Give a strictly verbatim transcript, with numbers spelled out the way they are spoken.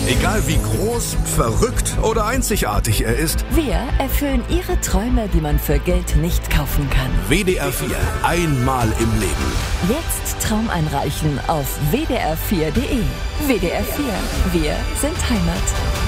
Egal wie groß, verrückt oder einzigartig er ist, Wir erfüllen Ihre Träume, die man für Geld nicht kaufen kann. W D R vier, einmal im Leben. Jetzt Traum einreichen auf w d r vier punkt d e. W D R vier, wir sind Heimat.